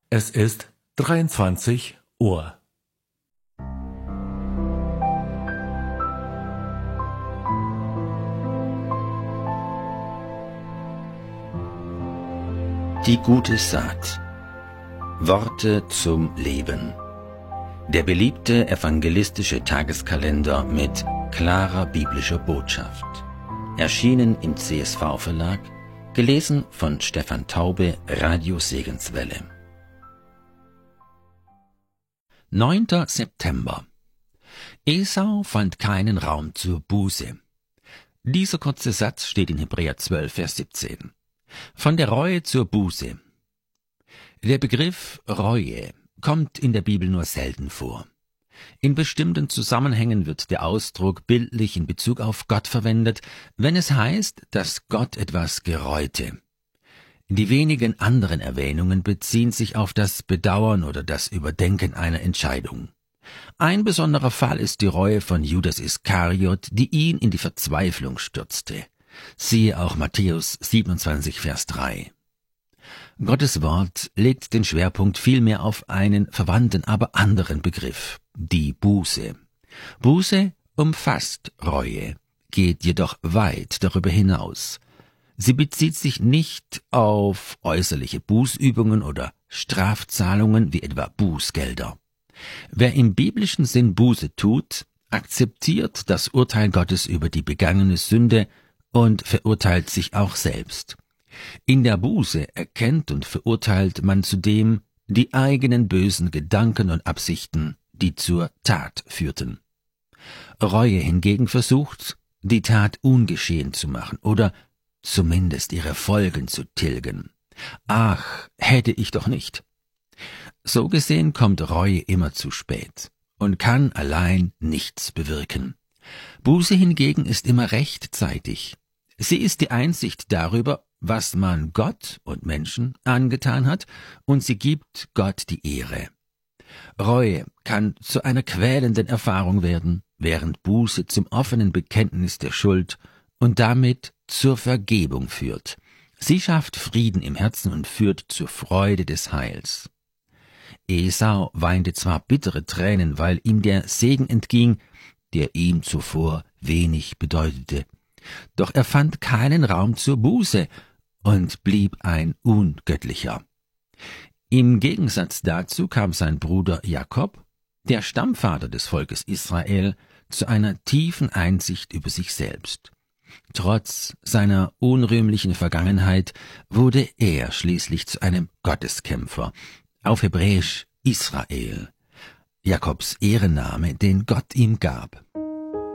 Es ist 23 Uhr. Die gute Saat. Worte zum Leben. Der beliebte evangelistische Tageskalender mit klarer biblischer Botschaft. Erschienen im CSV-Verlag, gelesen von Stefan Taube, Radio Segenswelle. 9. September. Esau fand keinen Raum zur Buße. Dieser kurze Satz steht in Hebräer 12, Vers 17. Von der Reue zur Buße. Der Begriff Reue kommt in der Bibel nur selten vor. In bestimmten Zusammenhängen wird der Ausdruck bildlich in Bezug auf Gott verwendet, wenn es heißt, dass Gott etwas gereute. Die wenigen anderen Erwähnungen beziehen sich auf das Bedauern oder das Überdenken einer Entscheidung. Ein besonderer Fall ist die Reue von Judas Iskariot, die ihn in die Verzweiflung stürzte. Siehe auch Matthäus 27, Vers 3. Gottes Wort legt den Schwerpunkt vielmehr auf einen verwandten, aber anderen Begriff, die Buße. Buße umfasst Reue, geht jedoch weit darüber hinaus. Sie bezieht sich nicht auf äußerliche Bußübungen oder Strafzahlungen wie etwa Bußgelder. Wer im biblischen Sinn Buße tut, akzeptiert das Urteil Gottes über die begangene Sünde und verurteilt sich auch selbst. In der Buße erkennt und verurteilt man zudem die eigenen bösen Gedanken und Absichten, die zur Tat führten. Reue hingegen versucht, die Tat ungeschehen zu machen oder zumindest ihre Folgen zu tilgen. Ach, hätte ich doch nicht. So gesehen kommt Reue immer zu spät und kann allein nichts bewirken. Buße hingegen ist immer rechtzeitig. Sie ist die Einsicht darüber, was man Gott und Menschen angetan hat, und sie gibt Gott die Ehre. Reue kann zu einer quälenden Erfahrung werden, während Buße zum offenen Bekenntnis der Schuld und damit zur Vergebung führt. Sie schafft Frieden im Herzen und führt zur Freude des Heils. Esau weinte zwar bittere Tränen, weil ihm der Segen entging, der ihm zuvor wenig bedeutete, doch er fand keinen Raum zur Buße und blieb ein Ungöttlicher. Im Gegensatz dazu kam sein Bruder Jakob, der Stammvater des Volkes Israel, zu einer tiefen Einsicht über sich selbst. Trotz seiner unrühmlichen Vergangenheit wurde er schließlich zu einem Gotteskämpfer, auf Hebräisch Israel, Jakobs Ehrenname, den Gott ihm gab.